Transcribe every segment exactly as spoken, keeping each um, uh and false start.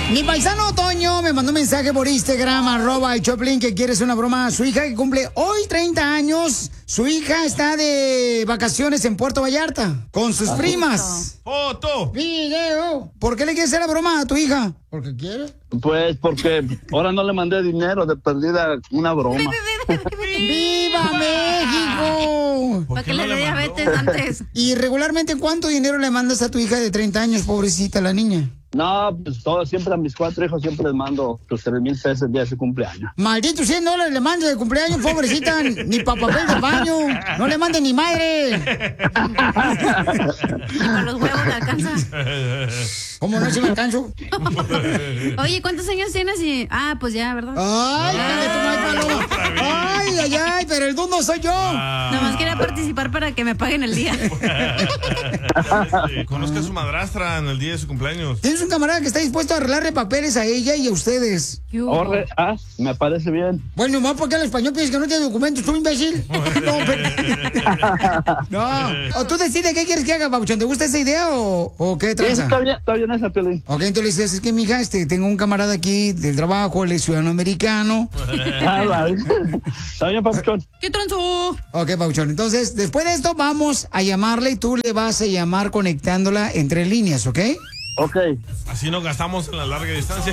Mi paisano Toño me mandó un mensaje por Instagram, arroba el Choplin, que quiere hacer una broma a su hija que cumple hoy treinta años. Su hija está de vacaciones en Puerto Vallarta con sus primas. ¡Foto! ¡Video! ¿Por qué le quieres hacer la broma a tu hija? ¿Porque quiere? Pues porque ahora no le mandé dinero, de perdida una broma. ¡Viva México! ¿Para qué le dé diabetes antes? ¿Y regularmente cuánto dinero le mandas a tu hija de treinta años, pobrecita la niña? No, pues todo, siempre a mis cuatro hijos siempre les mando tus tres mil pesos el día de su cumpleaños. Maldito cien dólares le mandas de cumpleaños, pobrecita, ni pa' papel de baño, no le mande ni madre. Con los huevos le alcanza. ¿Cómo no se me alcanzo? Oye, ¿cuántos años tienes? Y... Ah, pues ya, ¿verdad? Ay, dale tu madre, Paloma. Ay, ay, ay, pero el dundo soy yo. Ah. Nomás quería participar para que me paguen el día. Sí, conozca a su madrastra en el día de su cumpleaños. Tienes un camarada que está dispuesto a arreglarle papeles a ella y a ustedes. Orre, ah, me parece bien. Bueno, más porque al español piensas que no tiene documentos, tú imbécil. No, pero... no. O tú decides qué quieres que haga, Pabuchón. ¿Te gusta esa idea o, o qué Sí, tranza? está bien, está bien esa, Piolín. Ok, entonces le dices, es que mija, este, tengo un camarada aquí del trabajo, él es ciudadano americano. Ah, vale. Está bien, Papuchón. ¿Qué tranzó? Ok, Pabuchón. Entonces, después de esto, vamos a llamarle y tú le vas a llamar conectándola entre líneas, ¿ok? Ok. Así no gastamos en la larga distancia.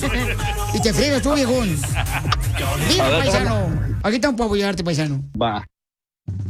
Y te friegas tú, viejón. Dime, A ver, paisano. Aquí estamos para apoyarte, paisano. Va.